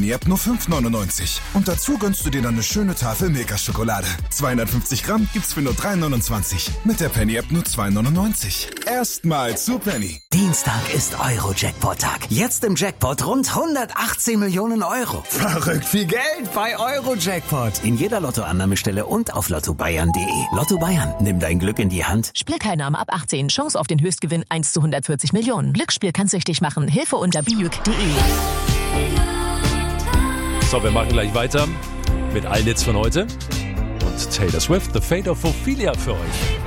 Penny-App nur 5,99. Und dazu gönnst du dir dann eine schöne Tafel Milka-Schokolade. 250 Gramm gibt's für nur 3,29. Mit der Penny-App nur 2,99. Erstmal zu Penny. Dienstag ist Euro-Jackpot-Tag. Jetzt im Jackpot rund 118 Millionen Euro. Verrückt viel Geld bei Euro-Jackpot. In jeder Lottoannahmestelle und auf lottobayern.de. Lotto Bayern, nimm dein Glück in die Hand. Spielteilnahme ab 18. Chance auf den Höchstgewinn 1 zu 140 Millionen. Glücksspiel kann süchtig machen. Hilfe unter bilyk.de. So, wir machen gleich weiter mit allen Hits von heute. Und Taylor Swift, The Fate of Ophelia für euch.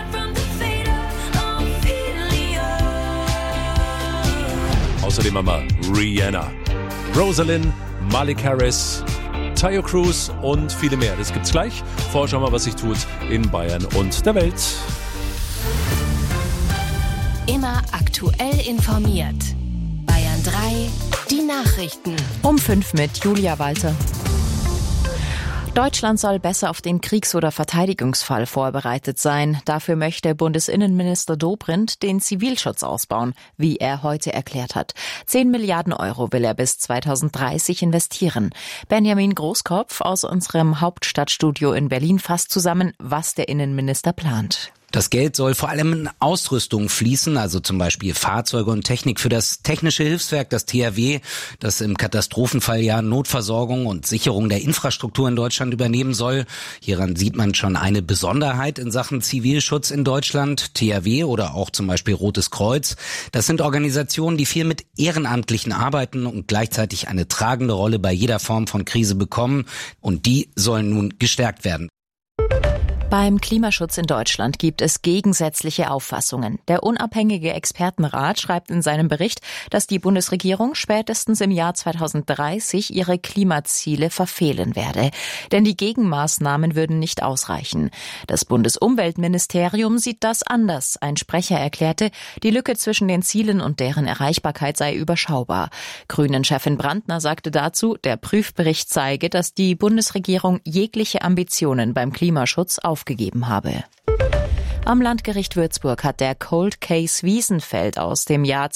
Außerdem haben wir Rihanna, Rosalind, Malik Harris, Tayo Cruz und viele mehr. Das gibt's gleich. Vorher schauen wir, was sich tut in Bayern und der Welt. Immer aktuell informiert. Bayern 3, die Nachrichten. Um 5 mit Julia Walter. Deutschland soll besser auf den Kriegs- oder Verteidigungsfall vorbereitet sein. Dafür möchte Bundesinnenminister Dobrindt den Zivilschutz ausbauen, wie er heute erklärt hat. 10 Milliarden Euro will er bis 2030 investieren. Benjamin Großkopf aus unserem Hauptstadtstudio in Berlin fasst zusammen, was der Innenminister plant. Das Geld soll vor allem in Ausrüstung fließen, also zum Beispiel Fahrzeuge und Technik für das Technische Hilfswerk, das THW, das im Katastrophenfall ja Notversorgung und Sicherung der Infrastruktur in Deutschland übernehmen soll. Hieran sieht man schon eine Besonderheit in Sachen Zivilschutz in Deutschland. THW oder auch zum Beispiel Rotes Kreuz, das sind Organisationen, die viel mit Ehrenamtlichen arbeiten und gleichzeitig eine tragende Rolle bei jeder Form von Krise bekommen. Und die sollen nun gestärkt werden. Beim Klimaschutz in Deutschland gibt es gegensätzliche Auffassungen. Der unabhängige Expertenrat schreibt in seinem Bericht, dass die Bundesregierung spätestens im Jahr 2030 ihre Klimaziele verfehlen werde. Denn die Gegenmaßnahmen würden nicht ausreichen. Das Bundesumweltministerium sieht das anders. Ein Sprecher erklärte, die Lücke zwischen den Zielen und deren Erreichbarkeit sei überschaubar. Grünen-Chefin Brandner sagte dazu, der Prüfbericht zeige, dass die Bundesregierung jegliche Ambitionen beim Klimaschutz aufgegeben habe. Am Landgericht Würzburg hat der Cold Case Wiesenfeld aus dem Jahr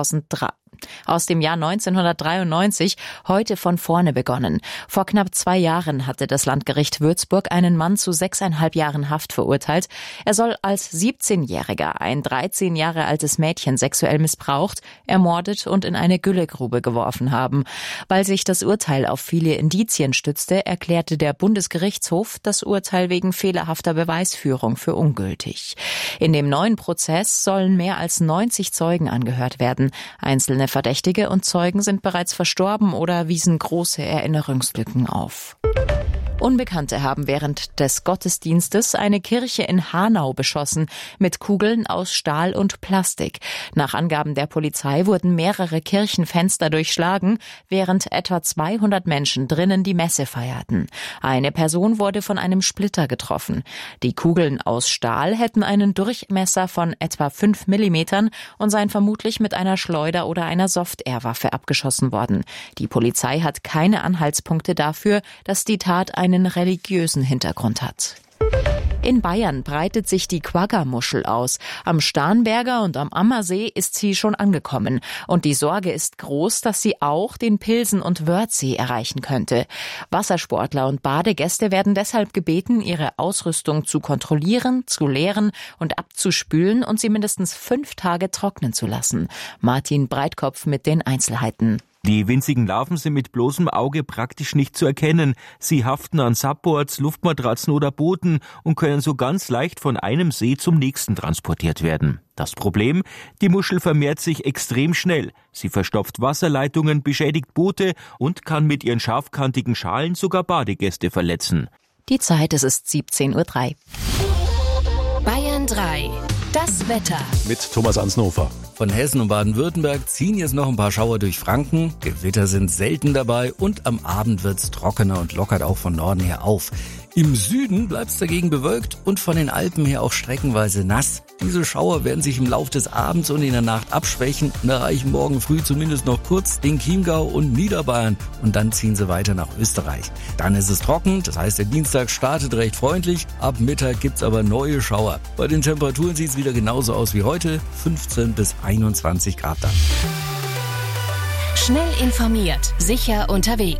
1993 heute von vorne begonnen. Vor knapp 2 Jahren hatte das Landgericht Würzburg einen Mann zu 6,5 Jahren Haft verurteilt. Er soll als 17-Jähriger ein 13 Jahre altes Mädchen sexuell missbraucht, ermordet und in eine Güllegrube geworfen haben. Weil sich das Urteil auf viele Indizien stützte, erklärte der Bundesgerichtshof das Urteil wegen fehlerhafter Beweisführung für ungültig. In dem neuen Prozess sollen mehr als 90 Zeugen angehört werden. Einzelne Verdächtige und Zeugen sind bereits verstorben oder wiesen große Erinnerungslücken auf. Unbekannte haben während des Gottesdienstes eine Kirche in Hanau beschossen mit Kugeln aus Stahl und Plastik. Nach Angaben der Polizei wurden mehrere Kirchenfenster durchschlagen, während etwa 200 Menschen drinnen die Messe feierten. Eine Person wurde von einem Splitter getroffen. Die Kugeln aus Stahl hätten einen Durchmesser von etwa 5 Millimetern und seien vermutlich mit einer Schleuder oder einer Soft-Air-Waffe abgeschossen worden. Die Polizei hat keine Anhaltspunkte dafür, dass die Tat einen religiösen Hintergrund hat. In Bayern breitet sich die Quagga-Muschel aus. Am Starnberger und am Ammersee ist sie schon angekommen. Und die Sorge ist groß, dass sie auch den Pilsen- und Wörthsee erreichen könnte. Wassersportler und Badegäste werden deshalb gebeten, ihre Ausrüstung zu kontrollieren, zu leeren und abzuspülen und sie mindestens 5 Tage trocknen zu lassen. Martin Breitkopf mit den Einzelheiten. Die winzigen Larven sind mit bloßem Auge praktisch nicht zu erkennen. Sie haften an Subboards, Luftmatratzen oder Booten und können so ganz leicht von einem See zum nächsten transportiert werden. Das Problem? Die Muschel vermehrt sich extrem schnell. Sie verstopft Wasserleitungen, beschädigt Boote und kann mit ihren scharfkantigen Schalen sogar Badegäste verletzen. Die Zeit, es ist 17:03 Uhr. Bayern 3. Das Wetter. Mit Thomas Ansnofer. Von Hessen und Baden-Württemberg ziehen jetzt noch ein paar Schauer durch Franken. Gewitter sind selten dabei und am Abend wird's trockener und lockert auch von Norden her auf. Im Süden bleibt's dagegen bewölkt und von den Alpen her auch streckenweise nass. Diese Schauer werden sich im Laufe des Abends und in der Nacht abschwächen und erreichen morgen früh zumindest noch kurz den Chiemgau und Niederbayern und dann ziehen sie weiter nach Österreich. Dann ist es trocken, das heißt der Dienstag startet recht freundlich, ab Mittag gibt's aber neue Schauer. Bei den Temperaturen sieht's wieder genauso aus wie heute, 15 bis 21 Grad dann. Schnell informiert, sicher unterwegs.